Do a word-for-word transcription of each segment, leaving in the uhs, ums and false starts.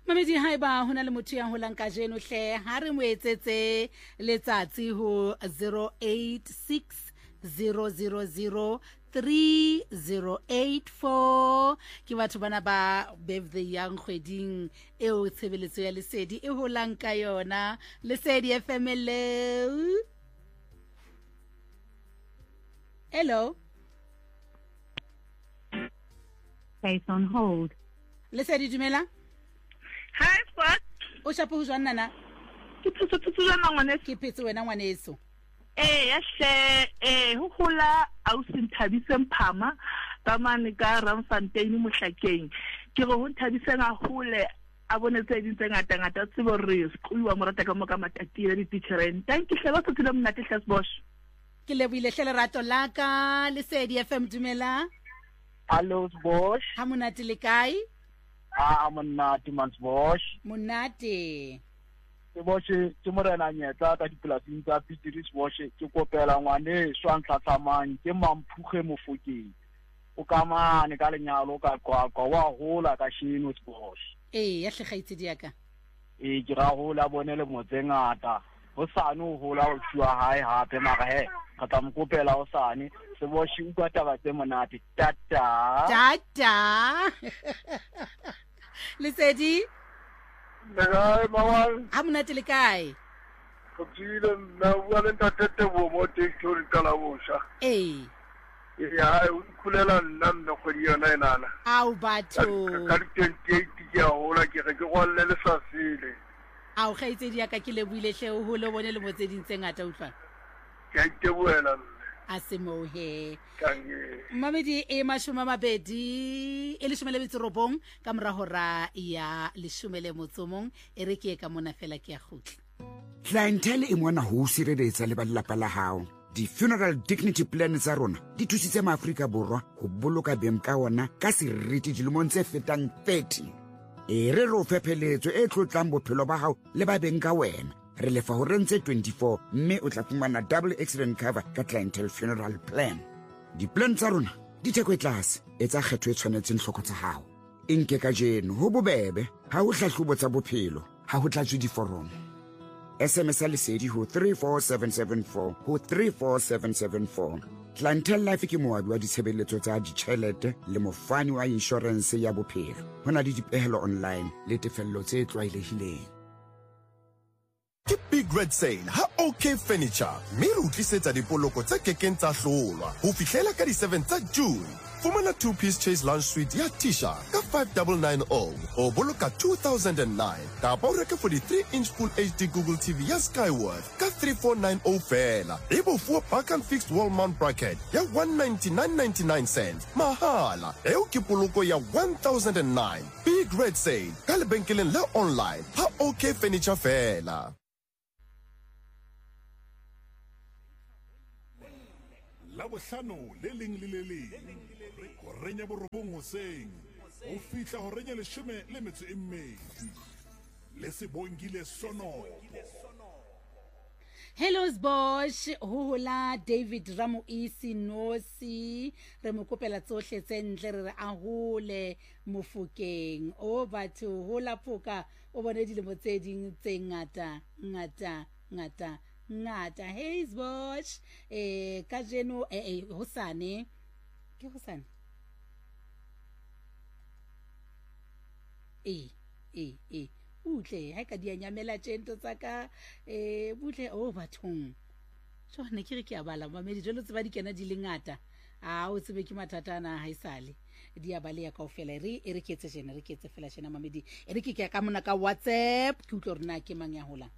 Mamedi haiba hona le motho ya holang ka jeno hle ha re mo etsetse letsatsi ho zero eight six zero zero zero three zero eight four ke batho bana ba birthday yang kgweding eo tshebeletso ya lesedi e holang ka yona Lesedi F M. Hello. Place on hold. Lesedi dumela. Hi, what? O shapo ho jwana nana? Ke phetse phetse jana ngwaneso. Ke phetse wena ngwaneso. Eh, ya she eh ho hola au sinthabise mphama ba mane ka Ramfontein Mohlakeng. Ke go nthabise nga hole a bonetse di tse ngata ngata tsebo re sekolo mo rata ka mo ka matatile di teachereng. Thank you hlaba se tsela mna tlhas bosh. Ke lebile hle lerato la ka Lesedi F M dumela. Hello bosh. Ha monate le kae? Ah monate mans bosh. Monate. Ke boshe ke morena nyetla ka dipolasing tsa Pitiris bosh ke kopela ngwane swantla tsamang ke mamphuge mofokeng. O kamane ka lenyalo ka kwa kwa wa hola ka shino bosh. Eh ya hlagaitse di aka. Eh ke ra hola bonele motse ngata. Ho sane ho hola o tswa hae hape mara he ka tla mokopela o sane se boshi u ka taba tse monate tata tata. Lesedi Ngai mawal ha monate le kae? Kopile na wale ntatete bo mo tektori kala bosha. Eh Ya u kulela nna nna khodi yona enana. Au batho. Ka twenty-eight ya hola ke re ke golle le sasile. Au khaitse di aka ke lebuile hle o hole bone le motse dintse ngata utlwa. Ke itebuela. Asemo he. Kange. Mamedi e mashoma mabedi e le shomele bitsorobong ka mora hora ya le shomele motsomong e re ke ka mona fela ke ya khutla. Clientele e mona ho sireletsa le ba lelapa la hao. Di funeral dignity plan tsa rona di thusitse maAfrika borwa ho boloka beng ka ona ka seriti dilemong tse fetang thirty. E re ro fepheletso e tlotlang bophelo ba hao le ba beng ka wena. Re lefa ho rentse twenty-four mme o tla fumana double accident cover ka clientele funeral plan. Di plan tsa rona di theko e tlase e tsa kgetho e tshwanetseng hloko tsa hao. Inke ka jeno ho bobebe ha o hlahlobo tsa bophelo ha ho tlatswe diforomo. S M S Lesedi ho three four seven seven four ho three four seven seven four. Clientele Life ke moabi wa ditshebeletso tsa ditjhelete le mofani wa insurance ya bophelo. Hona le dipehelo online le tefello tse tlwaelehileng. Ke Big Red Sale ha OK Furniture mme re utlisetsa dipoloko tse kekeng tsa hlolwa ho fihlela ka di seven tsa June. Fumana two piece Chase Lounge Suite ya Tisha ka five nine nine zero o boloka two thousand nine kapa o reke forty-three inch Full H D Google T V ya Skyward ka three four nine zero fela. Ebo fuwa back and fixed wall mount bracket ya one ninety-nine ninety-nine cents mahala eo ke poloko ya one thousand nine. Big Red Sale ka lebenkeleng le online ha OK Furniture fela. La bohlano le leng le le leng go renya borobong hoseng o fihla go renya leshome le metso e mmedi le se bongile sono. Hello Bosch ho hola David Ramoisi Nosi re mo kopela tsohle tse ntle re re a hole Mofokeng o batho hola phoka o bone dilemo tse ding tse ngata ngata ngata ngata. Hey Bosch eh ka jeno eh, eh hosane ke hosane eh eh eh utle ha ka dia nyamela tshento tsaka eh butle o bathong so ne ke re ke a bala mamedi jolo tse ba di kena di lengata a o tsebe ke mathata na ha isale di a bale ya kaofela re e re ketse jena re ketse fela jena mamedi e re ke ke ka mona ka WhatsApp ke utlo rena ke mang ya hola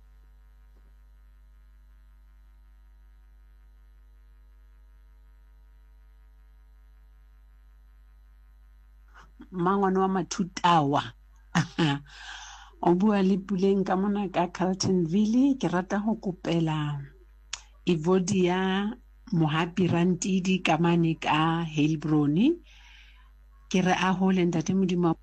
Mangwana wa Mathutawa. O bua le Puleng ka mona ka Carltonville ke rata ho kopela Evodia Mohapi Rantidi ka mane ka Halebroni ke re a hole ntate modimo.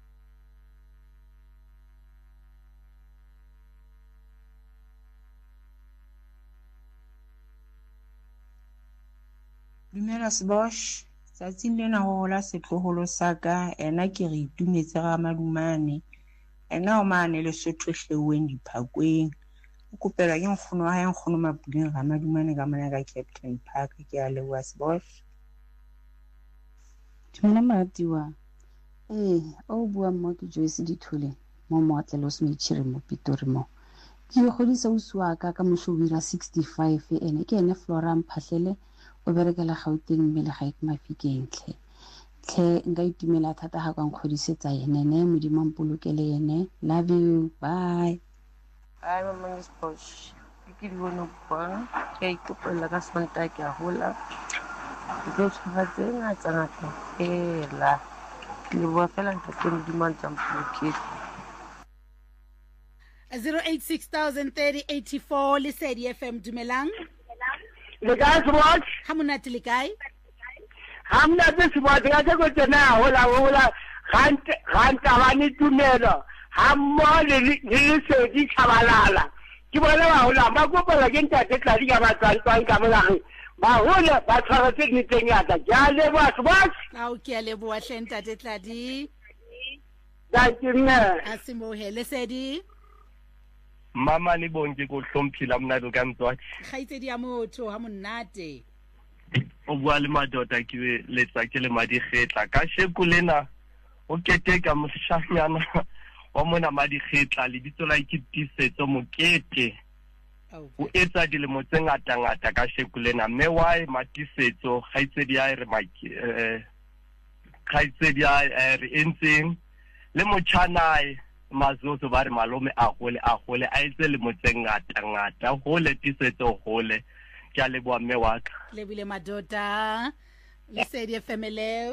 Dumela Sebosh. Tsatsing lena ho hola setloholo sa ka ena ke re itumetse ga malumane ena o maane le Sotho hleweng diphakweng o kopela ke nkgono wa hae nkgono Mapuleng Ramadumane ka mona ka Captain Park ke a leboha Sebosh. Dumela maratiwa. Eh, o bua mo ke Joyce Dithole mo Motlele o se metšhire mo Pitori mo. Ke go godisa uswa ka ka moshobira sixty-five ene ke ene Flora Mphahlele o berekela Gauteng mmele ga ke Mafikeng tle. Tle nka itumela thata ha kwa nkgodisetsa ene ne modimo mpolokele ene. Love you. Bye. Bye mama Sebosh. Ke di bona bang ke ikopela ka Sonta ke a hola. Ke tlo tshwara tse ngata ngata fela. Le bua fela ntse ke modimo a ntsampolokele. zero eight six thousand thirty eighty-four Lesedi F M dumelang. Le ka Sebosh? Ha monate le kae? Ha monate Sebosh ga se go tsena hola hola gante ganta ba ni tumelo. Ha mo le le Lesedi Tshabalala. Ke bona ba hola ba kopela ke ntate tla di ka ba tsantsa ka mona. Ba hola ba tshwara tse di tsengata. Ja le ba Sebosh? A o ke a leboa hle ntate Tladi. Da ke nna. Asimohe Lesedi. Mama le bonke go hlomphila mnado ka mtswadi. Khaitsedi ya motho ha monate. O bua le madota ke letsa ke le madighetla ka sheku lena o keteka moshanyana wa mona madighetla le bitso la ikitisetso mokete. O etsa dilemo tse ngata ngata ka sheku lena mme why matisetso khaitsedi ya re maki eh khaitsedi ya re entseng le mochanae mazozo ba re malome a gole a gole a itse le motseng ngata ngata gole tisetso gole ke a leboa mme wa ka le bile madota Lesedi F M le.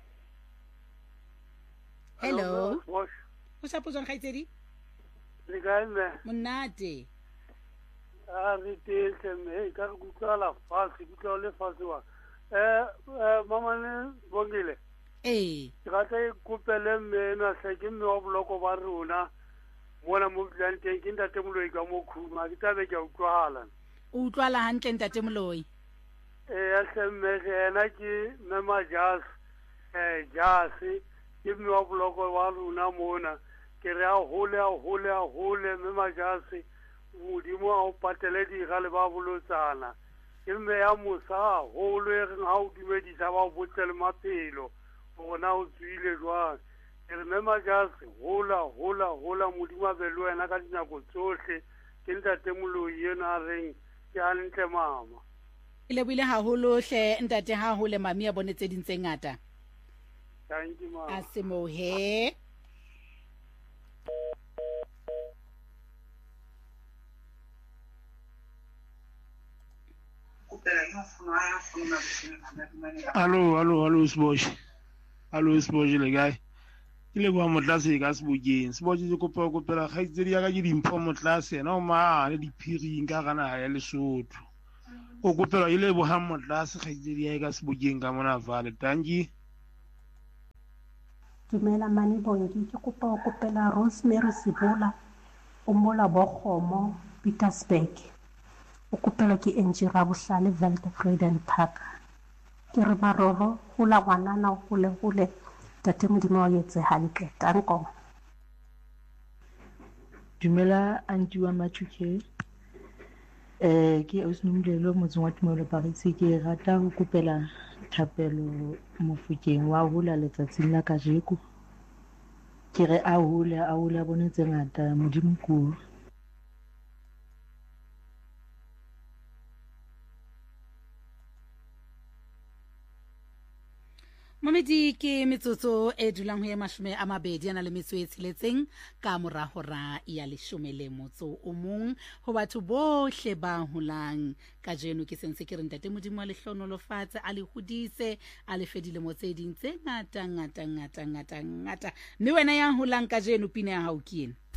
Hello o sa pozang khaitsedi le ga nne monate a re tse me ka go tsala fase ke tlo le fase wa eh mama ne bongile eh ga tla kopele mena se ke me wa bloko ba rona bona mo planteng ke ntate moloi ka mo khuma ke tabe ke utlwala o utlwala hantle ntate moloi eh se me ena ke mama jas eh jas ke me wa bloko wa rona mona ke re a hole a hole a hole mama jas modimo a o patele di ga le ba bolotsana ke me ya musa hole re ha o dumedisa ba botsele mapelo bona o tswile jwang ke re mema jase hola hola hola modimo a be le wena ka dinako tsohle ke ntate moloi yena a reng ke hantle mama e le buile haholo hle ntate ha hole mami ya bonetse dintse ngata thank you mama Asimohe Allo allo allo Sebosh. Allo Sebosh le guy. Ile bua motlase ka Sebokeng. Sebosh se kopa go pela khaitsedi ya ka ke dimpho motlase na o ma le diphiring ka gana ya Lesotho. O kopela ile bo ha motlase khaitsedi ya ka Sebokeng ka mona vale. Tangi. Dumela mani bongi ke kopa go kopela Rosemary Sibola o mola bokgomo Pietersburg. O kopela ke Angie Rabuhlale Veldefreden Park. Ke re maroro hula ngwanana hule hule tate modimo wa yetse hantle tanko. Dumela anti wa Machuke eh ke Osnomlelo motseng wa Tumelo Paris ke rata go kopela thapelo Mofokeng wa hula letsatsing la kajeko ke re a hula a hula bonetse ngata modimo kuno. Mamedi ke metsotso e dulang ho ya mashome a mabedi ana le metso e tsheletseng ka mora hora ya leshome le motso o mong ho batho bohle ba holang ka jeno ke sense ke re ntate modimo wa lehlonolofatse a le hodise a le fedile mo tse ding tse ngata ngata ngata ngata ngata mme wena ya holang ka jeno pina ya hao ke ena